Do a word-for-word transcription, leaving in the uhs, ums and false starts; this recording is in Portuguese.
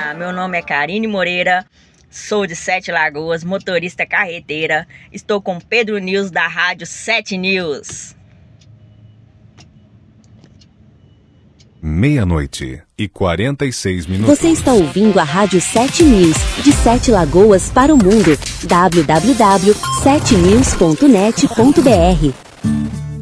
Olá, meu nome é Karine Moreira, sou de Sete Lagoas, motorista carreteira. Estou com Pedro News da Rádio Sete News. Meia-noite e quarenta e seis minutos. Você está ouvindo a Rádio Sete News, de Sete Lagoas para o mundo. w w w ponto sete news ponto net ponto b r